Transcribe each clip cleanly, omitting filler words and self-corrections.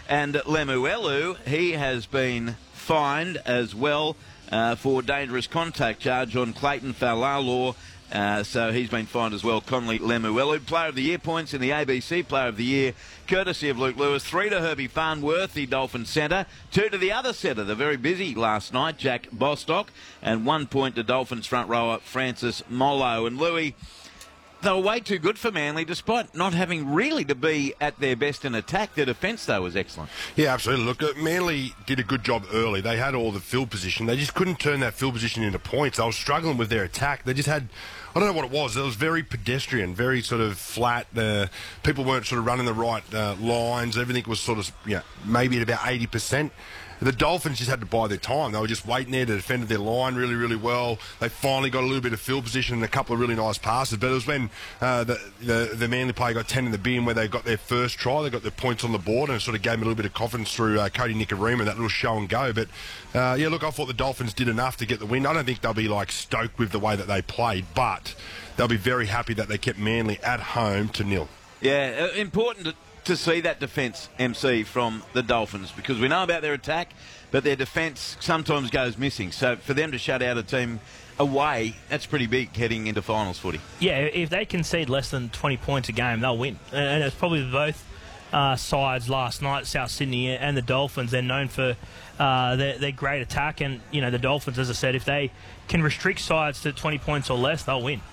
And Lemuelu, he has been fined as well for dangerous contact charge on Clayton Falalau. So he's been fined as well. Conley Lemuelu, Player of the Year points in the ABC Player of the Year, courtesy of Luke Lewis. 3 to Herbie Farnworth, the Dolphins centre. 2 to the other centre, the very busy last night, Jack Bostock. And 1 point to Dolphins front rower Francis Mollo. And Louis, they were way too good for Manly, despite not having really to be at their best in attack. Their defence, though, was excellent. Yeah, absolutely. Look, Manly did a good job early. They had all the field position. They just couldn't turn that field position into points. They were struggling with their attack. They just had, I don't know what it was. It was very pedestrian, very sort of flat. People weren't sort of running the right lines. Everything was sort of, maybe at about 80%. The Dolphins just had to buy their time. They were just waiting there to defend their line really, really well. They finally got a little bit of field position and a couple of really nice passes. But it was when the Manly player got 10 in the bin where they got their first try. They got their points on the board and it sort of gave them a little bit of confidence through Cody Nikorima, that little show and go. But, look, I thought the Dolphins did enough to get the win. I don't think they'll be, stoked with the way that they played, but they'll be very happy that they kept Manly at home to 0. Yeah, important to see that defence, MC, from the Dolphins, because we know about their attack, but their defence sometimes goes missing. So for them to shut out a team away, that's pretty big heading into finals footy. Yeah, if they concede less than 20 points a game, they'll win. And it's probably both sides last night, South Sydney and the Dolphins. They're known for their great attack, and the Dolphins, as I said, if they can restrict sides to 20 points or less, they'll win.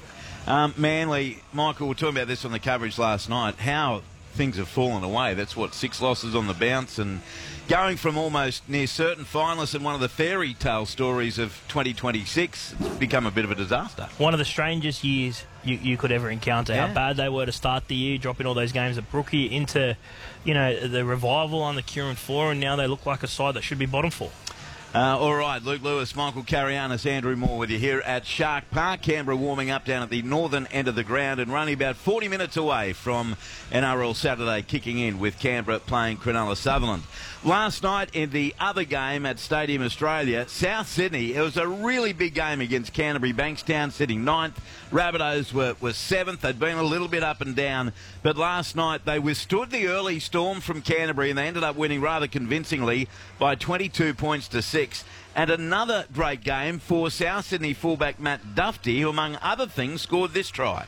Manly, Michael, we were talking about this on the coverage last night, how things have fallen away. That's 6 losses on the bounce, and going from almost near certain finalists in one of the fairy tale stories of 2026, it's become a bit of a disaster. One of the strangest years you could ever encounter. Yeah. How bad they were to start the year, dropping all those games at Brookie into, the revival on the Kieran 4, and now they look like a side that should be bottom 4. All right, Luke Lewis, Michael Carianis, Andrew Moore with you here at Shark Park. Canberra warming up down at the northern end of the ground and running about 40 minutes away from NRL Saturday kicking in with Canberra playing Cronulla Sutherland. Last night in the other game at Stadium Australia, South Sydney, it was a really big game against Canterbury. Bankstown sitting 9th. Rabbitohs were 7th. They'd been a little bit up and down, but last night they withstood the early storm from Canterbury and they ended up winning rather convincingly by 22 points to 6. And another great game for South Sydney fullback Matt Duffy, who among other things scored this try.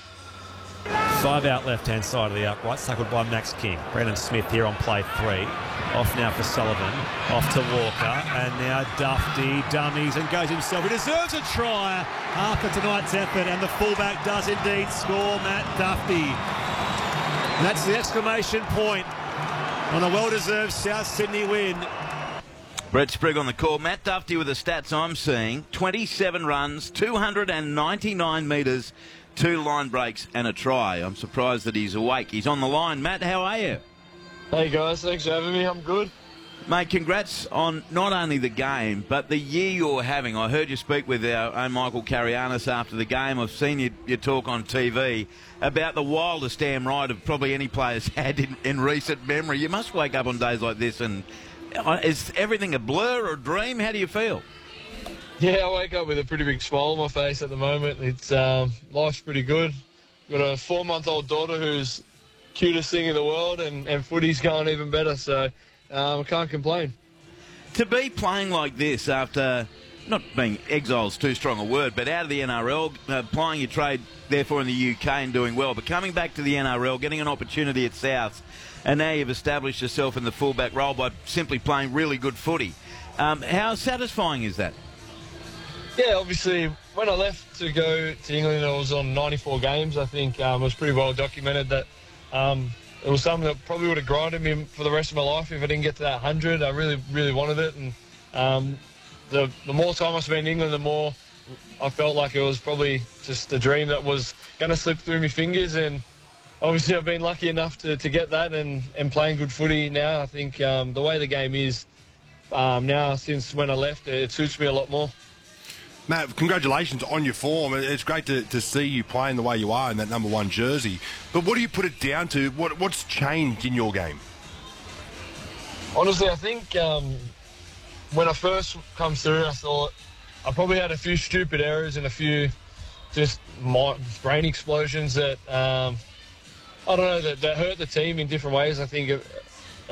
5 out left-hand side of the upright, tackled by Max King. Brendan Smith here on play 3. Off now for Sullivan, off to Walker, and now Duffy dummies and goes himself. He deserves a try after tonight's effort, and the fullback does indeed score, Matt Duffy. And that's the exclamation point on a well-deserved South Sydney win. Brett Sprigg on the call. Matt Duffy with the stats I'm seeing. 27 runs, 299 metres, 2 line breaks and a try. I'm surprised that he's awake. He's on the line. Matt, how are you? Hey guys, thanks for having me. I'm good. Mate, congrats on not only the game, but the year you're having. I heard you speak with our own Michael Carianis after the game. I've seen you talk on TV about the wildest damn ride of probably any player's had in recent memory. You must wake up on days like this and is everything a blur or a dream? How do you feel? Yeah, I wake up with a pretty big smile on my face at the moment. It's life's pretty good. Got a 4-month-old daughter who's cutest thing in the world, and footy's going even better, so I can't complain. To be playing like this after, not being exile's too strong a word, but out of the NRL, plying your trade therefore in the UK and doing well, but coming back to the NRL, getting an opportunity at South, and now you've established yourself in the fullback role by simply playing really good footy. How satisfying is that? Yeah, obviously, when I left to go to England, I was on 94 games. I think it was pretty well documented that it was something that probably would have grinded me for the rest of my life if I didn't get to that 100. I really, really wanted it. And the more time I spent in England, the more I felt like it was probably just a dream that was going to slip through my fingers. And obviously I've been lucky enough to get that and playing good footy now. I think the way the game is now since when I left, it suits me a lot more. Matt, congratulations on your form. It's great to see you playing the way you are in that number 1 jersey. But what do you put it down to? What's changed in your game? Honestly, I think when I first come through, I thought I probably had a few stupid errors and a few just brain explosions that, I don't know, that hurt the team in different ways. I think